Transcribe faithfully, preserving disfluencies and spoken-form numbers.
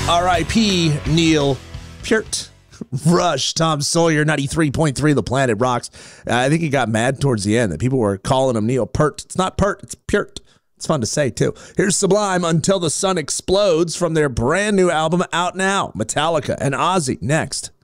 R I P Neil Peart. Rush, Tom Sawyer, ninety-three point three The Planet rocks. Uh, I think he got mad towards the end that people were calling him Neil Peart. It's not Peart, it's Peart. It's fun to say, too. Here's Sublime, Until the Sun Explodes, from their brand new album out now. Metallica and Ozzy next.